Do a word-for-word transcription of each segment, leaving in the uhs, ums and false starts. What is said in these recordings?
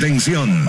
Atención.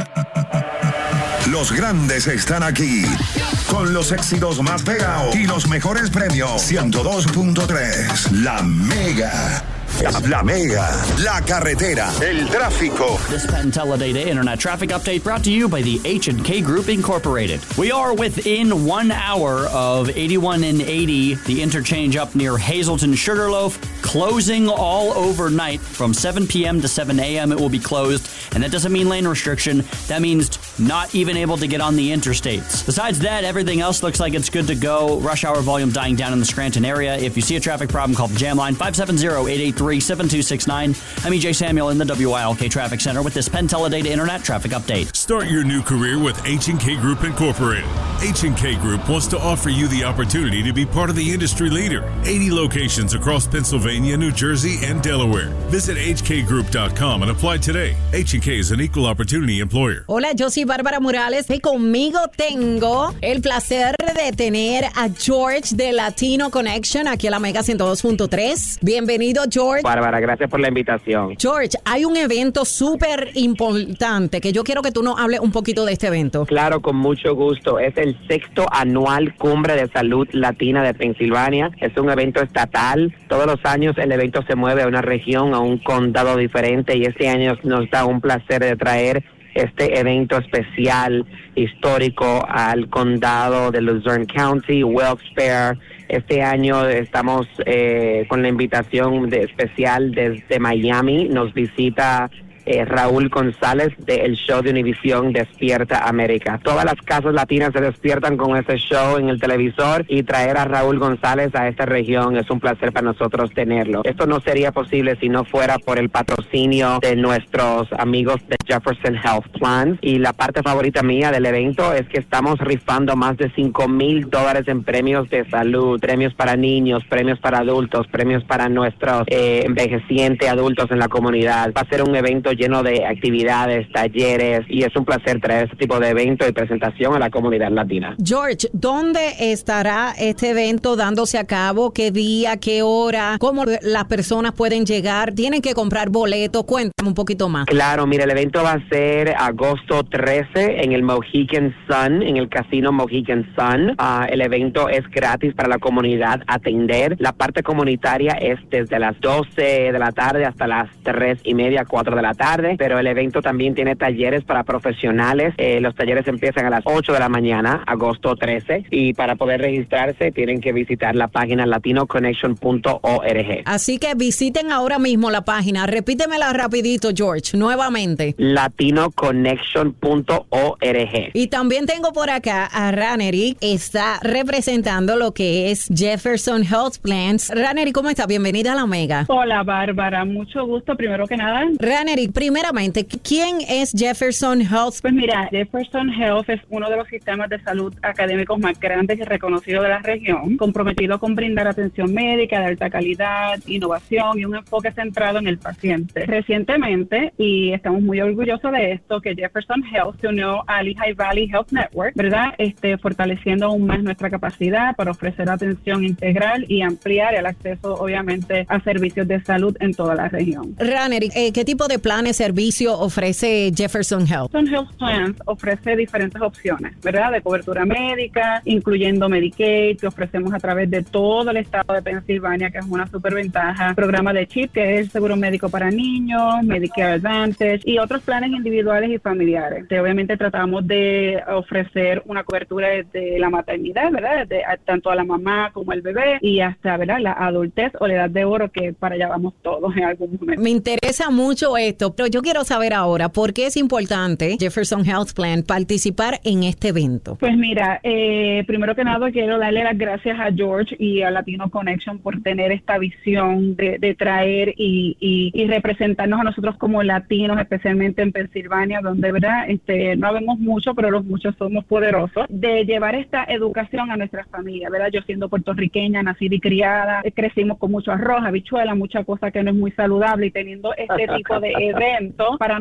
Los grandes están aquí con los éxitos más pegados y los mejores premios. ciento dos punto tres. La Mega. La Mega, la carretera, el tráfico. This Penn Teledata Internet Traffic Update brought to you by the H and K Group Incorporated. We are within one hour of eighty-one and eighty, the interchange up near Hazleton Sugarloaf, closing all overnight from seven p.m. to seven a.m. It will be closed, and that doesn't mean lane restriction. That means not even able to get on the interstates. Besides that, everything else looks like it's good to go. Rush hour volume dying down in the Scranton area. If you see a traffic problem, call the Jam Line five seven zero, eight eight three, seven two six nine. I'm E J Samuel in the W I L K Traffic Center with this Penn Teledata Internet Traffic Update. Start your new career with H and K Group Incorporated. H and K Group wants to offer you the opportunity to be part of the industry leader. eighty locations across Pennsylvania, New Jersey, and Delaware. Visit H K group dot com and apply today. H and K is an equal opportunity employer. Hola, yo soy Bárbara Morales y conmigo tengo el placer de tener a George de Latino Connection aquí en la Mega ciento dos punto tres. Bienvenido, George. Bárbara, gracias por la invitación. George, hay un evento súper importante que yo quiero que tú nos hables un poquito de este evento. Claro, con mucho gusto. Es el sexto anual Cumbre de Salud Latina de Pensilvania. Es un evento estatal. Todos los años el evento se mueve a una región, a un condado diferente, y este año nos da un placer de traer este evento especial histórico al condado de Luzerne County, Wilkes-Barre. Este año estamos eh, con la invitación de especial desde Miami. Nos visita Eh, Raúl González del show de Univisión Despierta América. Todas las casas latinas se despiertan con ese show en el televisor, y traer a Raúl González a esta región es un placer para nosotros tenerlo. Esto no sería posible si no fuera por el patrocinio de nuestros amigos de Jefferson Health Plans, y la parte favorita mía del evento es que estamos rifando más de cinco mil dólares en premios de salud, premios para niños, premios para adultos, premios para nuestros eh, envejecientes adultos en la comunidad. Va a ser un evento lleno de actividades, talleres, y es un placer traer este tipo de evento y presentación a la comunidad latina. George, ¿dónde estará este evento dándose a cabo? ¿Qué día? ¿Qué hora? ¿Cómo las personas pueden llegar? ¿Tienen que comprar boletos? Cuéntame un poquito más. Claro, mira, el evento va a ser agosto trece en el Mohegan Sun, en el casino Mohegan Sun. Uh, el evento es gratis para la comunidad atender. La parte comunitaria es desde las doce de la tarde hasta las tres y media, cuatro de la tarde. Tarde, pero el evento también tiene talleres para profesionales. Eh, los talleres empiezan a las ocho de la mañana, agosto trece, y para poder registrarse tienen que visitar la página latino connection punto org. Así que visiten ahora mismo la página. Repítemela rapidito, George, nuevamente. latino connection punto org. Y también tengo por acá a Ranery, está representando lo que es Jefferson Health Plans. Ranery, ¿cómo está? Bienvenida a la Mega. Hola, Bárbara, mucho gusto, primero que nada. Ranery, primeramente, ¿quién es Jefferson Health? Pues mira, Jefferson Health es uno de los sistemas de salud académicos más grandes y reconocidos de la región, comprometido con brindar atención médica de alta calidad, innovación y un enfoque centrado en el paciente. Recientemente, y estamos muy orgullosos de esto, que Jefferson Health se unió al Lehigh Valley Health Network, ¿verdad? Este, fortaleciendo aún más nuestra capacidad para ofrecer atención integral y ampliar el acceso, obviamente, a servicios de salud en toda la región. Ranery, eh, ¿qué tipo de plan servicio ofrece Jefferson Health? Jefferson Health Plans ofrece diferentes opciones, ¿verdad? De cobertura médica, incluyendo Medicaid, que ofrecemos a través de todo el estado de Pensilvania, que es una superventaja. Programa de CHIP, que es el seguro médico para niños, Medicare Advantage, y otros planes individuales y familiares. Que obviamente tratamos de ofrecer una cobertura desde la maternidad, ¿verdad? Desde tanto a la mamá como al bebé, y hasta, ¿verdad?, la adultez o la edad de oro, que para allá vamos todos en algún momento. Me interesa mucho esto. Pero yo quiero saber ahora, ¿por qué es importante Jefferson Health Plan participar en este evento? Pues mira, eh, primero que nada quiero darle las gracias a George y a Latino Connection por tener esta visión de, de traer y, y, y representarnos a nosotros como latinos, especialmente en Pensilvania, donde, ¿verdad?, este, no vemos mucho, pero los muchos somos poderosos, de llevar esta educación a nuestras familias, ¿verdad? Yo siendo puertorriqueña, nacida y criada, crecimos con mucho arroz, habichuela, mucha cosa que no es muy saludable, y teniendo este tipo de eventos, para